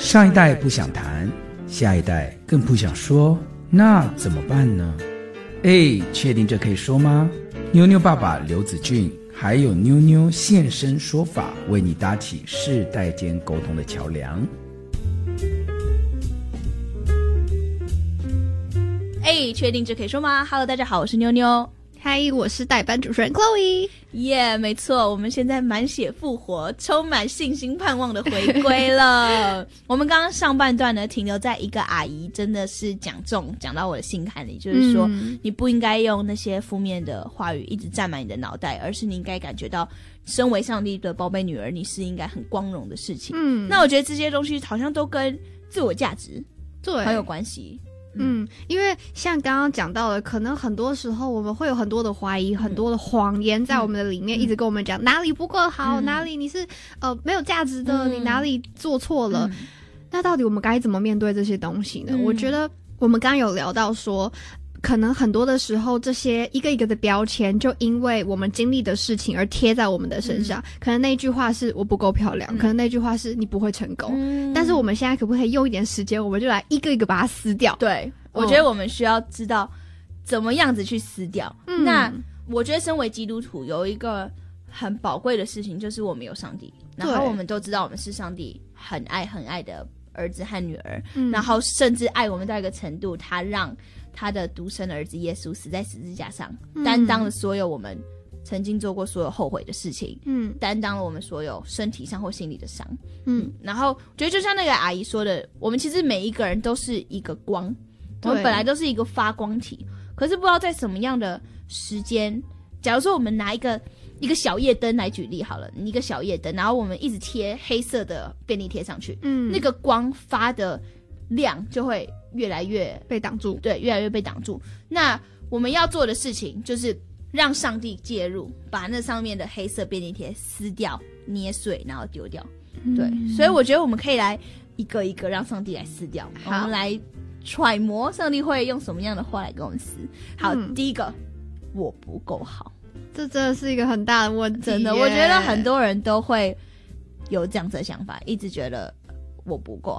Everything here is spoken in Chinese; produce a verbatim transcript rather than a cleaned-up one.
上一代不想谈，下一代更不想说，那怎么办呢？哎，确定这可以说吗？妞妞爸爸刘子俊还有妞妞现身说法，为你搭起世代间沟通的桥梁。 哎，确定这可以说吗？ Hello， 大家好，我是妞妞。 嗨，我是代班主持人 Chloe。 耶、yeah, 没错，我们现在满血复活，充满信心盼望的回归了。我们刚刚上半段呢，停留在一个阿姨真的是讲中讲到我的心坎里，就是说、嗯、你不应该用那些负面的话语一直占满你的脑袋，而是你应该感觉到身为上帝的宝贝女儿，你是应该很光荣的事情。嗯，那我觉得这些东西好像都跟自我价值对很有关系。 嗯，因为像刚刚讲到的，可能很多时候我们会有很多的怀疑、嗯、很多的谎言在我们的里面，嗯、一直跟我们讲、嗯、哪里不够好、嗯、哪里你是呃没有价值的、嗯、你哪里做错了、嗯、那到底我们该怎么面对这些东西呢、嗯、我觉得我们刚刚有聊到说可能很多的时候这些一个一个的标签就因为我们经历的事情而贴在我们的身上、嗯、可能那句话是我不够漂亮、嗯、可能那句话是你不会成功、嗯、但是我们现在可不可以用一点时间，我们就来一个一个把它撕掉。 对，我觉得我们需要知道怎么样子去撕掉、嗯、那我觉得身为基督徒有一个很宝贵的事情，就是我们有上帝，然后我们都知道我们是上帝很爱很爱的儿子和女儿、嗯、然后甚至爱我们到一个程度，他让他的独生儿子耶稣死在十字架上、嗯、担当了所有我们曾经做过所有后悔的事情，嗯，担当了我们所有身体上或心理的伤，嗯，然后觉得就像那个阿姨说的，我们其实每一个人都是一个光，我们本来都是一个发光体，可是不知道在什么样的时间，假如说我们拿一个一个小夜灯来举例好了，一个小夜灯，然后我们一直贴黑色的便利贴上去，嗯，那个光发的亮就会越来越被挡住， 对，越来越被挡住。那我们要做的事情就是让上帝介入，把那上面的黑色便利贴撕掉、捏碎，然后丢掉。嗯、对，所以我觉得我们可以来一个一个让上帝来撕掉，我们来揣摩上帝会用什么样的话来跟我们撕。好，嗯、第一个，我不够好， 这真的是一个很大的问题。 真的，我觉得很多人都会有这样子的想法，一直觉得我不够